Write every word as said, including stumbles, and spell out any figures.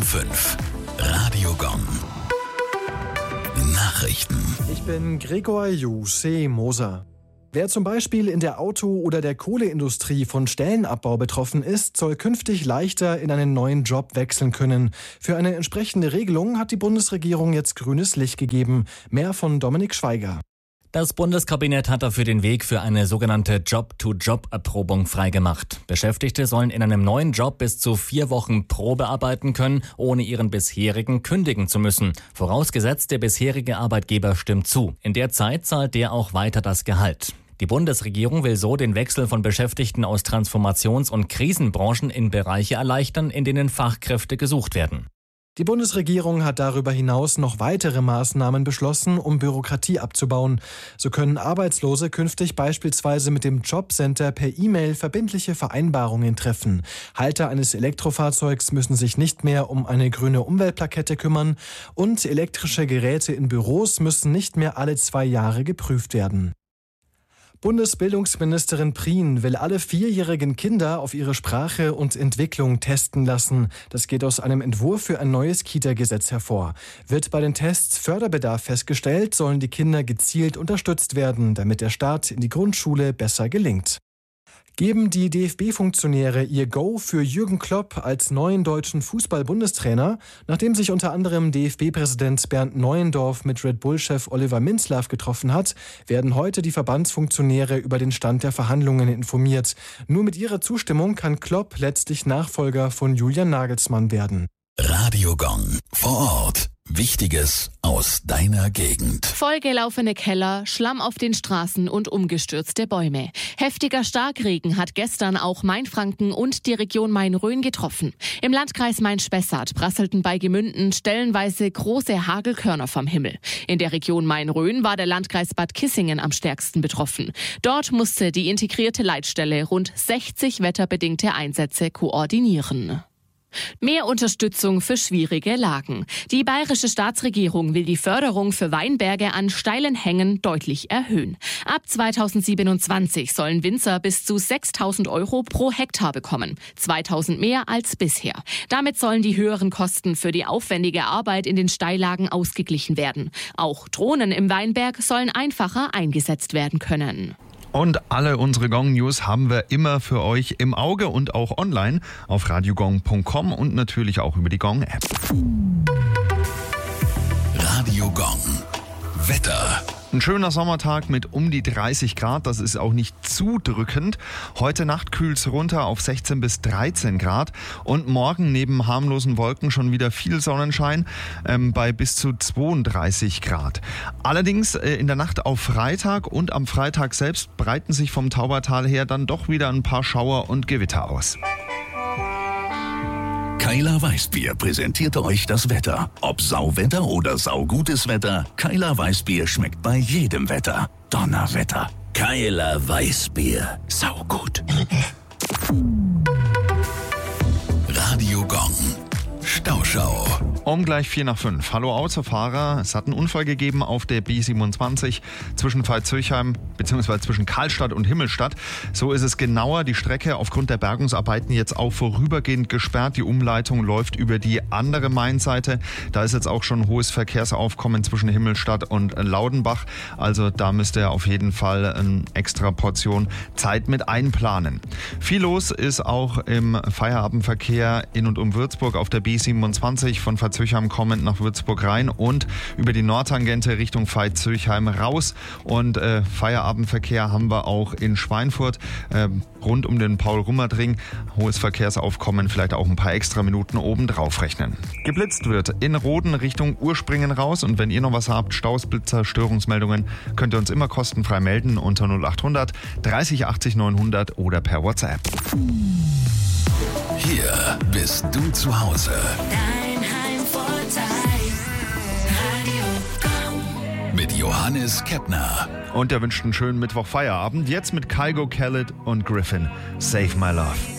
fünf. Radio Gong. Nachrichten. Ich bin Gregor Juse Moser. Wer zum Beispiel in der Auto- oder der Kohleindustrie von Stellenabbau betroffen ist, soll künftig leichter in einen neuen Job wechseln können. Für eine entsprechende Regelung hat die Bundesregierung jetzt grünes Licht gegeben. Mehr von Dominik Schweiger. Das Bundeskabinett hat dafür den Weg für eine sogenannte Job-to-Job-Erprobung freigemacht. Beschäftigte sollen in einem neuen Job bis zu vier Wochen Probe arbeiten können, ohne ihren bisherigen kündigen zu müssen. Vorausgesetzt, der bisherige Arbeitgeber stimmt zu. In der Zeit zahlt der auch weiter das Gehalt. Die Bundesregierung will so den Wechsel von Beschäftigten aus Transformations- und Krisenbranchen in Bereiche erleichtern, in denen Fachkräfte gesucht werden. Die Bundesregierung hat darüber hinaus noch weitere Maßnahmen beschlossen, um Bürokratie abzubauen. So können Arbeitslose künftig beispielsweise mit dem Jobcenter per E-Mail verbindliche Vereinbarungen treffen. Halter eines Elektrofahrzeugs müssen sich nicht mehr um eine grüne Umweltplakette kümmern und elektrische Geräte in Büros müssen nicht mehr alle zwei Jahre geprüft werden. Bundesbildungsministerin Prien will alle vierjährigen Kinder auf ihre Sprache und Entwicklung testen lassen. Das geht aus einem Entwurf für ein neues Kita-Gesetz hervor. Wird bei den Tests Förderbedarf festgestellt, sollen die Kinder gezielt unterstützt werden, damit der Start in die Grundschule besser gelingt. Geben die D F B-Funktionäre ihr Go für Jürgen Klopp als neuen deutschen Fußball-Bundestrainer, nachdem sich unter anderem D F B-Präsident Bernd Neuendorf mit Red Bull-Chef Oliver Minzlaff getroffen hat, werden heute die Verbandsfunktionäre über den Stand der Verhandlungen informiert. Nur mit ihrer Zustimmung kann Klopp letztlich Nachfolger von Julian Nagelsmann werden. Radio Gong. Vor Ort. Wichtiges aus deiner Gegend. Vollgelaufene Keller, Schlamm auf den Straßen und umgestürzte Bäume. Heftiger Starkregen hat gestern auch Mainfranken und die Region Main-Rhön getroffen. Im Landkreis Main-Spessart prasselten bei Gemünden stellenweise große Hagelkörner vom Himmel. In der Region Main-Rhön war der Landkreis Bad Kissingen am stärksten betroffen. Dort musste die integrierte Leitstelle rund sechzig wetterbedingte Einsätze koordinieren. Mehr Unterstützung für schwierige Lagen. Die bayerische Staatsregierung will die Förderung für Weinberge an steilen Hängen deutlich erhöhen. Ab zweitausendsiebenundzwanzig sollen Winzer bis zu sechstausend Euro pro Hektar bekommen. zweitausend mehr als bisher. Damit sollen die höheren Kosten für die aufwendige Arbeit in den Steillagen ausgeglichen werden. Auch Drohnen im Weinberg sollen einfacher eingesetzt werden können. Und alle unsere Gong-News haben wir immer für euch im Auge und auch online auf radiogong punkt com und natürlich auch über die Gong-App. Radio Gong. Wetter. Ein schöner Sommertag mit um die dreißig Grad, das ist auch nicht zu drückend. Heute Nacht kühlt es runter auf sechzehn bis dreizehn Grad und morgen neben harmlosen Wolken schon wieder viel Sonnenschein ähm, bei bis zu zweiunddreißig Grad. Allerdings äh, in der Nacht auf Freitag und am Freitag selbst breiten sich vom Taubertal her dann doch wieder ein paar Schauer und Gewitter aus. Keiler Weißbier präsentiert euch das Wetter. Ob Sauwetter oder saugutes Wetter, Keiler Weißbier schmeckt bei jedem Wetter. Donnerwetter. Keiler Weißbier. Saugut. Radio Gong. Stauschau. Um gleich vier nach fünf. Hallo Autofahrer. Es hat einen Unfall gegeben auf der B siebenundzwanzig zwischen Veitshöchheim bzw. zwischen Karlstadt und Himmelstadt. So ist es genauer. Die Strecke aufgrund der Bergungsarbeiten jetzt auch vorübergehend gesperrt. Die Umleitung läuft über die andere Mainseite. Da ist jetzt auch schon hohes Verkehrsaufkommen zwischen Himmelstadt und Laudenbach. Also da müsst ihr auf jeden Fall eine extra Portion Zeit mit einplanen. Viel los ist auch im Feierabendverkehr in und um Würzburg auf der B siebenundzwanzig von Veitshöchheim kommend nach Würzburg rein und über die Nordtangente Richtung Veitshöchheim raus. Und äh, Feierabendverkehr haben wir auch in Schweinfurt äh, rund um den Paul-Rummert-Ring. Hohes Verkehrsaufkommen, vielleicht auch ein paar extra Minuten oben drauf rechnen. Geblitzt wird in Roden Richtung Urspringen raus. Und wenn ihr noch was habt, Staus, Blitzer, Störungsmeldungen, könnt ihr uns immer kostenfrei melden unter null achthundert dreißig achtzig neunhundert oder per WhatsApp. Hier bist du zu Hause. Dein Heimvorteil. Radio Gong. Mit Johannes Keppner. Und er wünscht einen schönen Mittwoch-Feierabend. Jetzt mit Kygo, Khaled und Griffin. Save My Love.